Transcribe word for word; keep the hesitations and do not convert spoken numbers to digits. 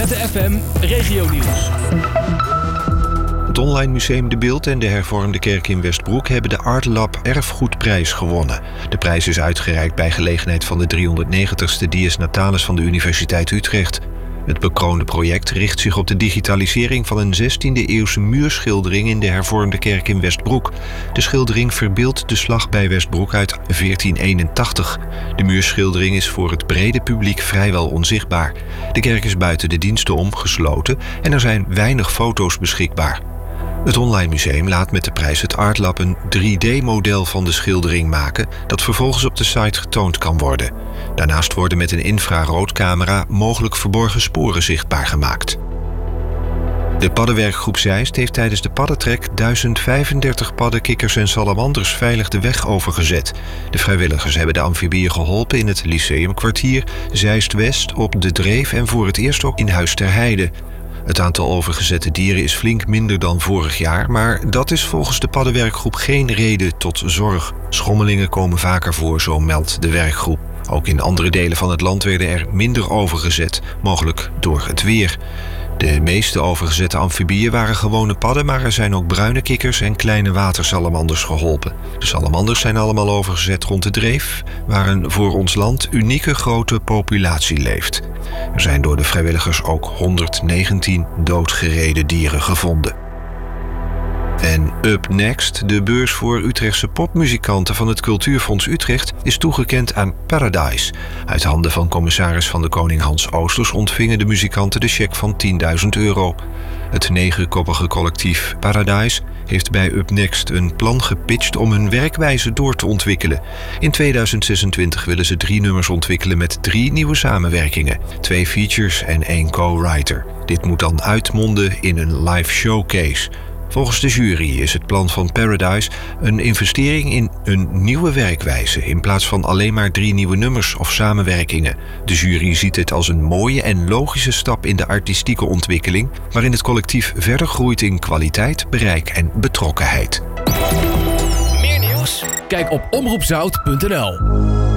Lette F M Regionieuws. Het online museum De Bilt en de hervormde kerk in Westbroek hebben de ArtLab Erfgoedprijs gewonnen. De prijs is uitgereikt bij gelegenheid van de driehonderdnegentigste Dies Natalis van de Universiteit Utrecht. Het bekroonde project richt zich op de digitalisering van een zestiende-eeuwse muurschildering in de hervormde kerk in Westbroek. De schildering verbeeldt de slag bij Westbroek uit veertien eenentachtig. De muurschildering is voor het brede publiek vrijwel onzichtbaar. De kerk is buiten de diensten om gesloten en er zijn weinig foto's beschikbaar. Het online museum laat met de prijs het ArtLab een drie D-model van de schildering maken dat vervolgens op de site getoond kan worden. Daarnaast worden met een infraroodcamera mogelijk verborgen sporen zichtbaar gemaakt. De paddenwerkgroep Zeist heeft tijdens de paddentrek duizend vijfendertig padden, kikkers en salamanders veilig de weg overgezet. De vrijwilligers hebben de amfibieën geholpen in het Lyceumkwartier, Zeist-West, op de Dreef en voor het eerst ook in Huis ter Heide. Het aantal overgezette dieren is flink minder dan vorig jaar, maar dat is volgens de paddenwerkgroep geen reden tot zorg. Schommelingen komen vaker voor, zo meldt de werkgroep. Ook in andere delen van het land werden er minder overgezet, mogelijk door het weer. De meeste overgezette amfibieën waren gewone padden, maar er zijn ook bruine kikkers en kleine watersalamanders geholpen. De salamanders zijn allemaal overgezet rond de Dreef, waar een voor ons land unieke grote populatie leeft. Er zijn door de vrijwilligers ook honderddegentien doodgereden dieren gevonden. En Up Next, de beurs voor Utrechtse popmuzikanten van het Cultuurfonds Utrecht, is toegekend aan Paradise. Uit handen van commissaris van de Koning Hans Oosters ontvingen de muzikanten de cheque van tienduizend euro. Het negenkoppige collectief Paradise heeft bij Up Next een plan gepitcht om hun werkwijze door te ontwikkelen. In tweeduizend zesentwintig willen ze drie nummers ontwikkelen met drie nieuwe samenwerkingen, twee features en één co-writer. Dit moet dan uitmonden in een live showcase. Volgens de jury is het plan van Paradise een investering in een nieuwe werkwijze in plaats van alleen maar drie nieuwe nummers of samenwerkingen. De jury ziet het als een mooie en logische stap in de artistieke ontwikkeling, waarin het collectief verder groeit in kwaliteit, bereik en betrokkenheid. Meer nieuws? Kijk op omroep zout punt n l.